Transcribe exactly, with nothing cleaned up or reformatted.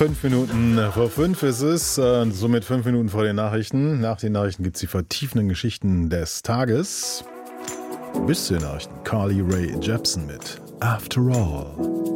Fünf Minuten vor fünf ist es, äh, somit fünf Minuten vor den Nachrichten. Nach den Nachrichten gibt es die vertiefenden Geschichten des Tages. Bis zu den Nachrichten Carly Rae Jepsen mit After All.